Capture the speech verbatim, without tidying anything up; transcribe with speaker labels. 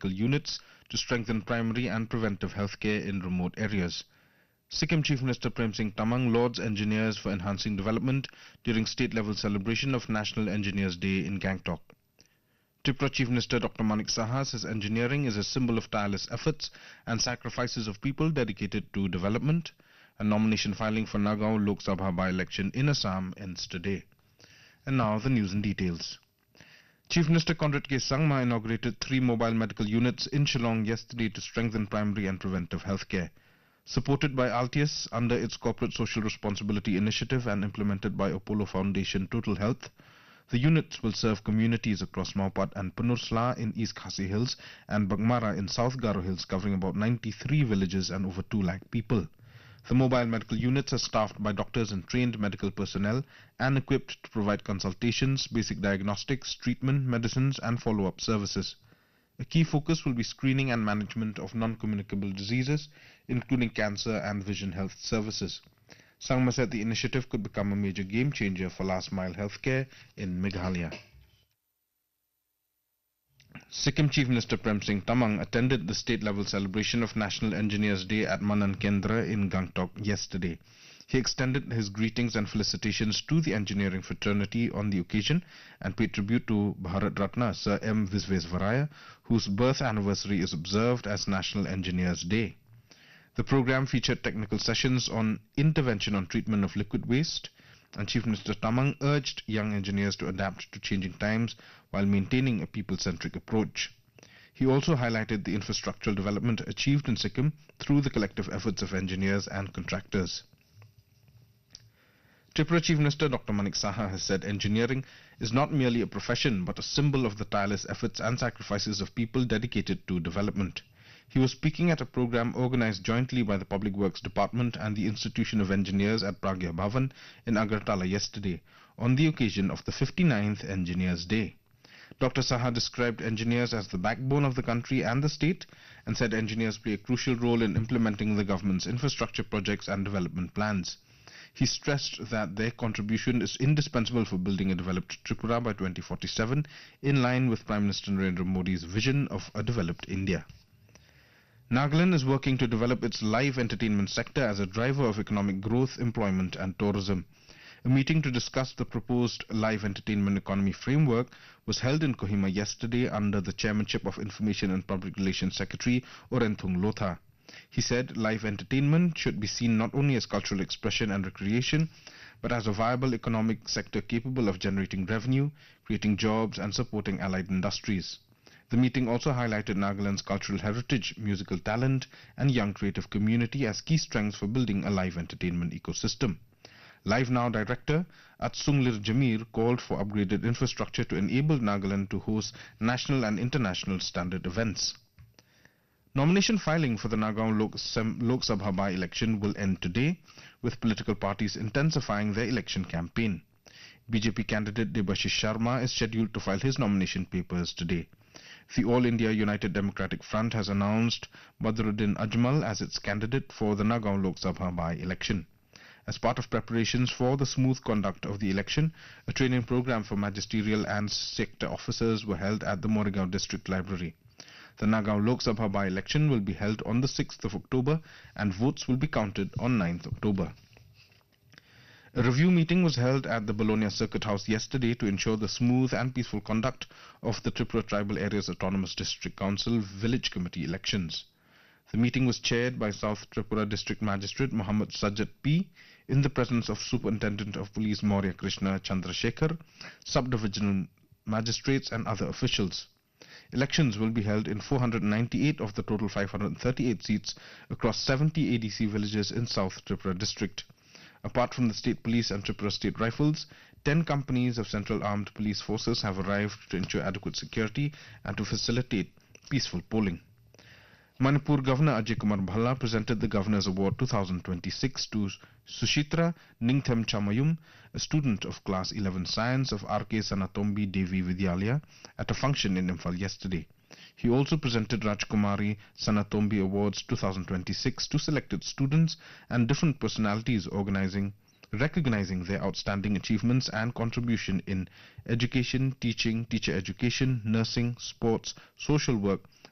Speaker 1: medical units to strengthen primary and preventive healthcare in remote areas. Sikkim Chief Minister Prem Singh Tamang lauds engineers for enhancing development during state-level celebration of National Engineers Day in Gangtok. Tripura Chief Minister Doctor Manik Saha says engineering is a symbol of tireless efforts and sacrifices of people dedicated to development. A nomination filing for Nagaon Lok Sabha by-election in Assam ends today. And now the news in details. Chief Minister Conrad K. Sangma inaugurated three mobile medical units in Shillong yesterday to strengthen primary and preventive healthcare. Supported by Altius under its Corporate Social Responsibility Initiative and implemented by Apollo Foundation Total Health, the units will serve communities across Maupat and Panursla in East Khasi Hills and Bagmara in South Garo Hills, covering about ninety-three villages and over two lakh people. The mobile medical units are staffed by doctors and trained medical personnel and equipped to provide consultations, basic diagnostics, treatment, medicines and follow-up services. A key focus will be screening and management of non-communicable diseases, including cancer and vision health services. Sangma said the initiative could become a major game changer for last-mile healthcare in Meghalaya. Sikkim Chief Minister Prem Singh Tamang attended the state-level celebration of National Engineers Day at Manan Kendra in Gangtok yesterday. He extended his greetings and felicitations to the engineering fraternity on the occasion and paid tribute to Bharat Ratna Sir M. Visvesvaraya, whose birth anniversary is observed as National Engineers Day. The program featured technical sessions on intervention on treatment of liquid waste, and Chief Minister Tamang urged young engineers to adapt to changing times while maintaining a people-centric approach. He also highlighted the infrastructural development achieved in Sikkim through the collective efforts of engineers and contractors. Tripura Chief Minister Doctor Manik Saha has said engineering is not merely a profession but a symbol of the tireless efforts and sacrifices of people dedicated to development. He was speaking at a program organized jointly by the Public Works Department and the Institution of Engineers at Pragya Bhavan in Agartala yesterday on the occasion of the fifty-ninth Engineers Day. Doctor Saha described engineers as the backbone of the country and the state and said engineers play a crucial role in implementing the government's infrastructure projects and development plans. He stressed that their contribution is indispensable for building a developed Tripura by twenty forty-seven, in line with Prime Minister Narendra Modi's vision of a developed India. Nagaland is working to develop its live entertainment sector as a driver of economic growth, employment and tourism. A meeting to discuss the proposed live entertainment economy framework was held in Kohima yesterday under the chairmanship of Information and Public Relations Secretary Orenthung Lotha. He said live entertainment should be seen not only as cultural expression and recreation, but as a viable economic sector capable of generating revenue, creating jobs and supporting allied industries. The meeting also highlighted Nagaland's cultural heritage, musical talent and young creative community as key strengths for building a live entertainment ecosystem. Live Now Director Atsunglir Jamir called for upgraded infrastructure to enable Nagaland to host national and international standard events. Nomination filing for the Nagaon Lok, Lok Sabha by-election will end today, with political parties intensifying their election campaign. B J P candidate Debashish Sharma is scheduled to file his nomination papers today. The All India United Democratic Front has announced Badruddin Ajmal as its candidate for the Nagaon Lok Sabha by-election. As part of preparations for the smooth conduct of the election, a training program for magisterial and sector officers were held at the Moregaon District Library. The Nagaon Lok Sabha by-election will be held on the sixth of October and votes will be counted on ninth of October. A review meeting was held at the Bologna Circuit House yesterday to ensure the smooth and peaceful conduct of the Tripura Tribal Areas Autonomous District Council Village Committee elections. The meeting was chaired by South Tripura District Magistrate Muhammad Sajjad P. in the presence of Superintendent of Police Maurya Krishna Chandrasekhar, Sub-Divisional Magistrates and other officials. Elections will be held in four hundred ninety-eight of the total five hundred thirty-eight seats across seventy A D C villages in South Tripura District. Apart from the State Police and Tripura State Rifles, ten companies of Central Armed Police Forces have arrived to ensure adequate security and to facilitate peaceful polling. Manipur Governor Ajay Kumar Bhalla presented the Governor's Award twenty twenty-six to Sushitra Ningthem Chamayum, a student of Class eleven Science of R K Sanatombi Devi Vidyalaya, at a function in Imphal yesterday. He also presented Rajkumari Sanatombi Awards twenty twenty-six to selected students and different personalities organizing, recognizing their outstanding achievements and contribution in education, teaching, teacher education, nursing, sports, social work,